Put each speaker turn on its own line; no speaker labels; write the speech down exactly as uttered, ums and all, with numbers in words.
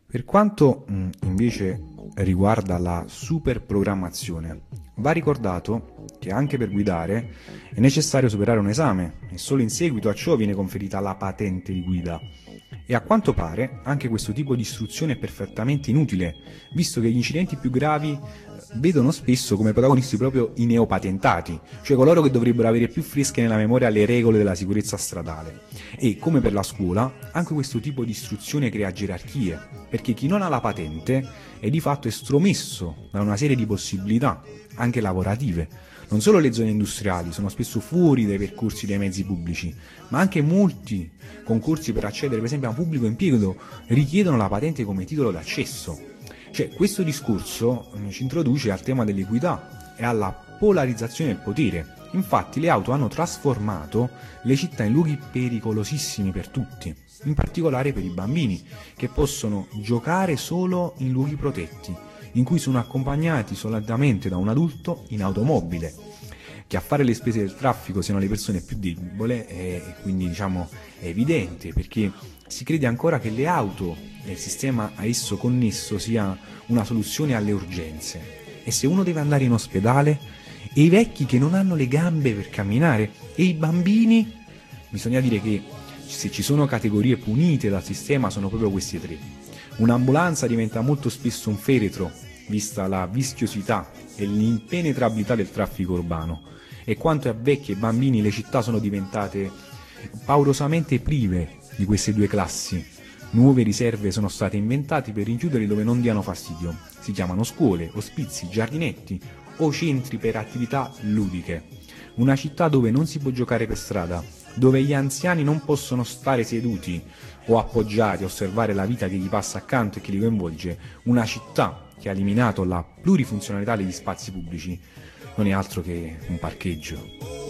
Per quanto mh, invece riguarda la superprogrammazione, va ricordato che anche per guidare è necessario superare un esame e solo in seguito a ciò viene conferita la patente di guida. E a quanto pare anche questo tipo di istruzione è perfettamente inutile, visto che gli incidenti più gravi eh, vedono spesso come protagonisti proprio i neopatentati, cioè coloro che dovrebbero avere più fresche nella memoria le regole della sicurezza stradale. E come per la scuola, anche questo tipo di istruzione crea gerarchie, perché chi non ha la patente è di fatto estromesso da una serie di possibilità, anche lavorative. Non solo le zone industriali sono spesso fuori dai percorsi dei mezzi pubblici, ma anche molti concorsi per accedere per esempio a un pubblico impiego richiedono la patente come titolo d'accesso. Cioè, questo discorso eh, ci introduce al tema dell'equità e alla polarizzazione del potere. Infatti le auto hanno trasformato le città in luoghi pericolosissimi per tutti, in particolare per i bambini, che possono giocare solo in luoghi protetti, in cui sono accompagnati solamente da un adulto in automobile. Che a fare le spese del traffico siano le persone più deboli è quindi diciamo è evidente, perché si crede ancora che le auto e il sistema a esso connesso sia una soluzione alle urgenze. E se uno deve andare in ospedale, e i vecchi che non hanno le gambe per camminare, e i bambini, bisogna dire che se ci sono categorie punite dal sistema sono proprio queste tre. Un'ambulanza diventa molto spesso un feretro, vista la vischiosità e l'impenetrabilità del traffico urbano, e quanto a vecchi e bambini le città sono diventate paurosamente prive di queste due classi. Nuove riserve sono state inventate per rinchiuderli dove non diano fastidio. Si chiamano scuole, ospizi, giardinetti o centri per attività ludiche. Una città dove non si può giocare per strada, dove gli anziani non possono stare seduti o appoggiati a osservare la vita che gli passa accanto e che li coinvolge. Una città che ha eliminato la plurifunzionalità degli spazi pubblici non è altro che un parcheggio.